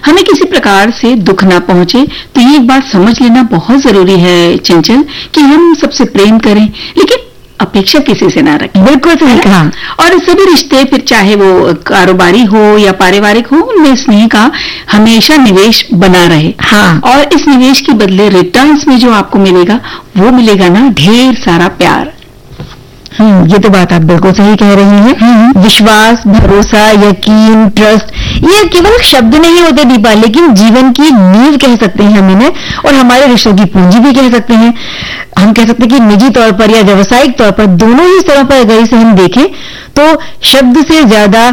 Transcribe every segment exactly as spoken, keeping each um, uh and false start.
हमें किसी प्रकार से दुख ना पहुंचे, तो ये एक बात समझ लेना बहुत जरूरी है चंचल कि हम सबसे प्रेम करें, लेकिन अपेक्षा किसी से ना रखें। बिल्कुल सही कहा। और सभी रिश्ते, फिर चाहे वो कारोबारी हो या पारिवारिक हो, उनमें स्नेह का हमेशा निवेश बना रहे। हाँ। और इस निवेश के बदले रिटर्न्स में जो आपको मिलेगा वो मिलेगा ना ढेर सारा प्यार। हम्म ये तो बात आप बिल्कुल सही कह रही हैं। विश्वास, भरोसा, यकीन, ट्रस्ट, ये केवल शब्द नहीं होते दीपा, लेकिन जीवन की नींव कह सकते हैं हम इन्हें, और हमारे रिश्तों की पूंजी भी कह सकते हैं। हम कह सकते हैं कि निजी तौर पर या व्यावसायिक तौर पर, दोनों ही स्तरों पर अगर इसे हम देखें तो शब्द से ज्यादा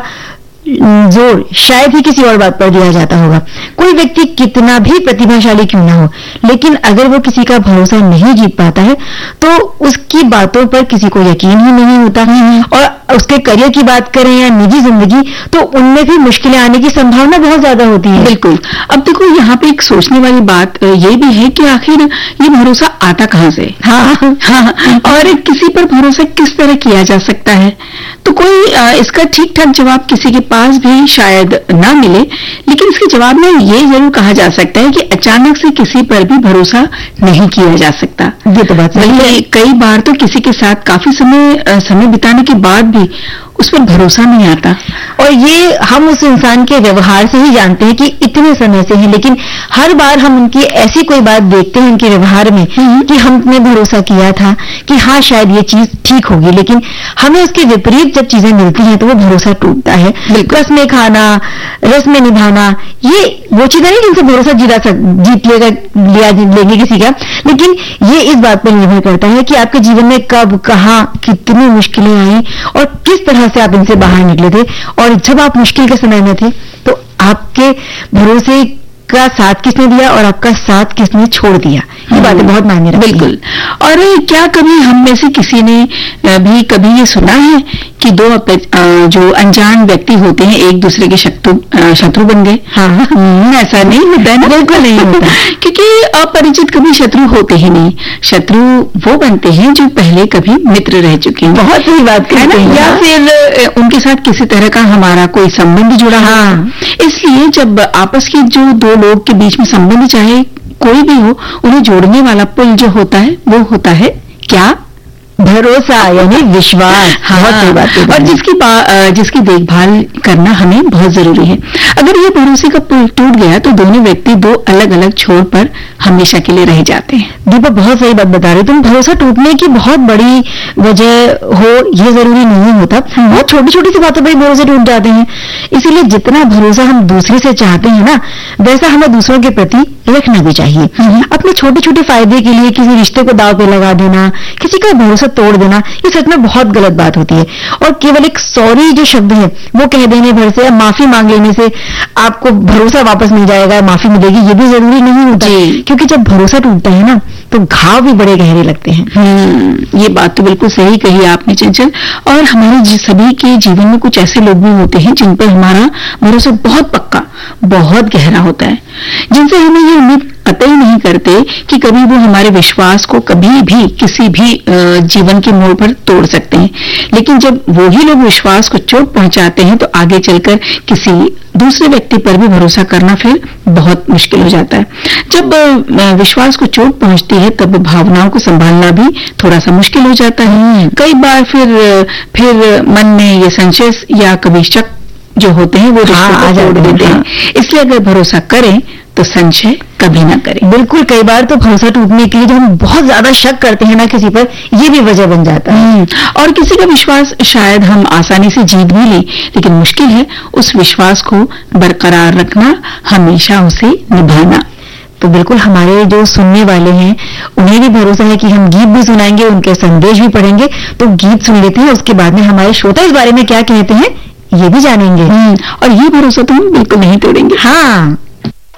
जोर शायद ही किसी और बात पर दिया जाता होगा। कोई व्यक्ति कितना भी प्रतिभाशाली क्यों ना हो, लेकिन अगर वो किसी का भरोसा नहीं जीत पाता है तो उसकी बातों पर किसी को यकीन ही नहीं होता। और उसके करियर की बात करें या निजी जिंदगी, तो उनमें भी मुश्किलें आने की संभावना बहुत ज्यादा होती है। बिल्कुल। अब देखो, यहाँ पे एक सोचने वाली बात ये भी है कि आखिर ये भरोसा आता कहाँ से? हाँ, हाँ। और किसी पर भरोसा किस तरह किया जा सकता है? तो कोई इसका ठीक ठाक जवाब किसी के पास भी शायद ना मिले, लेकिन इसके जवाब में ये जरूर कहा जा सकता है कि अचानक से किसी पर भी भरोसा नहीं किया जा सकता। ये तो बात सही है। कई बार तो किसी के साथ काफी समय समय बिताने के बाद भी उस पर भरोसा नहीं आता, और ये हम उस इंसान के व्यवहार से ही जानते हैं कि इतने समय से है। लेकिन हर बार हम उनकी ऐसी कोई बात देखते हैं उनके व्यवहार में कि हमने भरोसा किया था कि हाँ शायद ये चीज ठीक होगी, लेकिन हमें उसके विपरीत जब चीजें मिलती हैं तो वो भरोसा टूटता है। रस में खाना, रस में निभाना, ये वो चीजें नहीं जिनसे भरोसा जीता जीत लेगा लिया लेंगे किसी का, लेकिन ये इस बात पर निर्भर करता है कि आपके जीवन में कब, कहाँ, कितनी मुश्किलें आई और किस तरह से आप इनसे बाहर निकले थे। और जब आप मुश्किल के समय में थे तो आपके भरोसे का साथ किसने दिया और आपका साथ किसने छोड़ दिया, ये बातें बहुत मायने रखती हैं। बिल्कुल। और क्या कभी हम में से किसी ने भी कभी ये सुना है कि दो जो अनजान व्यक्ति होते हैं एक दूसरे के शत्रु शत्रु बन गए? हाँ, ऐसा नहीं होता है ना? बिल्कुल नहीं होता। क्योंकि अपरिचित कभी शत्रु होते ही नहीं। शत्रु वो बनते हैं जो पहले कभी मित्र रह चुके हैं। बहुत सही बात है ना। या फिर उनके साथ किसी तरह का हमारा कोई संबंध जुड़ा। हाँ। इसलिए जब आपस के जो दो लोग के बीच में संबंध, चाहे कोई भी हो, उन्हें जोड़ने वाला पुल जो होता है वो होता है क्या? भरोसा, यानी विश्वास। हाँ, बहुत सही बात है। और जिसकी जिसकी देखभाल करना हमें बहुत जरूरी है। अगर ये भरोसे का पुल टूट गया तो दोनों व्यक्ति दो अलग अलग छोर पर हमेशा के लिए रह जाते हैं। दीपा बहुत सही बात बता रहे तुम। भरोसा टूटने की बहुत बड़ी वजह हो ये जरूरी नहीं होता, बहुत छोटी छोटी सी बातों पर भरोसे टूट जाते हैं। इसीलिए जितना भरोसा हम दूसरे से चाहते हैं ना, वैसा हमें दूसरों के प्रति रखना भी चाहिए। अपने छोटे छोटे फायदे के लिए किसी रिश्ते को दांव पे लगा देना, किसी का भरोसा तोड़ देना, ये सच में बहुत गलत बात होती है। और केवल एक सॉरी जो शब्द है वो कह देने भर से, माफी मांग लेने से आपको भरोसा वापस मिल जाएगा, माफी मिलेगी, ये भी जरूरी नहीं होता। क्योंकि जब भरोसा टूटता है ना तो घाव भी बड़े गहरे लगते हैं। हम्म ये बात तो बिल्कुल सही कही आपने चंचल। और हमारे सभी के जीवन में कुछ ऐसे लोग भी होते हैं जिन पर हमारा भरोसा बहुत पक्का, बहुत गहरा होता है, जिनसे हमें ये उम्मीद कतई नहीं करते कि कभी वो हमारे विश्वास को कभी भी किसी भी जीवन के मोड़ पर तोड़ सकते हैं। लेकिन जब वो ही लोग विश्वास को चोट पहुंचाते हैं तो आगे चलकर किसी दूसरे व्यक्ति पर भी भरोसा करना फिर बहुत मुश्किल हो जाता है। जब विश्वास को चोट पहुंचती है तब भावनाओं को संभालना भी थोड़ा सा मुश्किल हो जाता है। कई बार फिर फिर मन में ये संशय या कभी शक जो होते हैं वो रिश्ते को तोड़ देते हैं। इसलिए अगर भरोसा करें तो संशय कभी ना करें। बिल्कुल। कई बार तो भरोसा टूटने के लिए जब हम बहुत ज्यादा शक करते हैं ना किसी पर, ये भी वजह बन जाता है। और किसी का विश्वास शायद हम आसानी से जीत भी लें, लेकिन मुश्किल है उस विश्वास को बरकरार रखना, हमेशा उसे निभाना। तो बिल्कुल हमारे जो सुनने वाले हैं उन्हें भी भरोसा है कि हम गीत भी सुनाएंगे, उनके संदेश भी पढ़ेंगे। तो गीत सुन लेते हैं, उसके बाद में हमारे श्रोता इस बारे में क्या कहते हैं ये भी जानेंगे। और ये भरोसा तो हम बिल्कुल नहीं तोड़ेंगे। हाँ।